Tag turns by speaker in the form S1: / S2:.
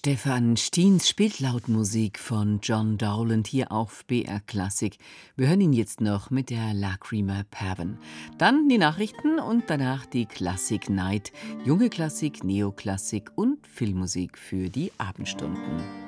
S1: Stefan Stiens spielt Lautmusik von John Dowland hier auf BR Klassik. Wir hören ihn jetzt noch mit der Lacrima Pavan. Dann die Nachrichten und danach die Klassik Night. Junge Klassik, Neoklassik und Filmmusik für die Abendstunden.